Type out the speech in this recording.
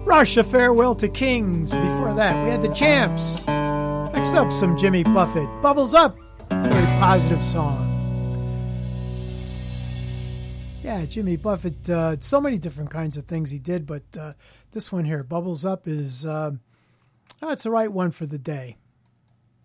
Rush, A Farewell to Kings. Before that, we had the Champs. Next up, some Jimmy Buffett. Bubbles Up, a very positive song. Yeah, Jimmy Buffett, so many different kinds of things he did, but this one here, Bubbles Up, is it's the right one for the day.